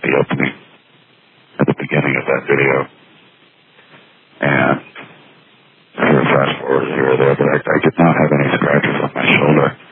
the opening at the beginning of that video. And sort of fast forward here or there, but I did not have any scratches on my shoulder.